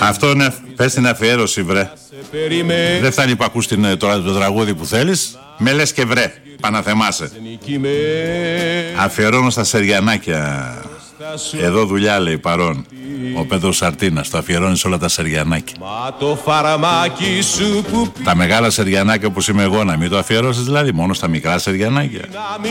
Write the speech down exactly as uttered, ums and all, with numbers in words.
Αυτό είναι, πες την αφιέρωση βρε. Δεν φτάνει που ακούς την, το, το τραγούδι που θέλεις. Με λες και βρε, παναθεμάσαι. Αφιερώνω στα Σεριανάκια. Εδώ δουλειά λέει παρόν ο Πέτρος Σαρτίνας. Το αφιερώνει σε όλα τα Σεριανάκια. Τα μεγάλα Σεριανάκια όπως είμαι εγώ, να μην το αφιερώσεις δηλαδή, μόνο στα μικρά Σεριανάκια.